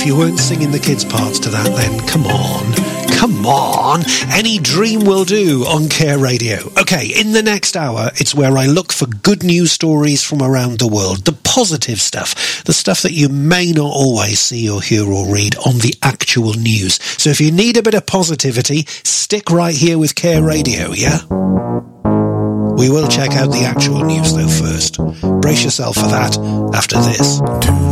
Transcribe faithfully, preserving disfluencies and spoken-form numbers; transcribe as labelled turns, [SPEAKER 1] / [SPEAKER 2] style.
[SPEAKER 1] if you weren't singing the kids' parts to that, then come on. Come on. Any dream will do on Care Radio. Okay, in the next hour, it's where I look for good news stories from around the world. The positive stuff. The stuff that you may not always see or hear or read on the actual news. So if you need a bit of positivity, stick right here with Care Radio, yeah? We will check out the actual news, though, first. Brace yourself for that after this.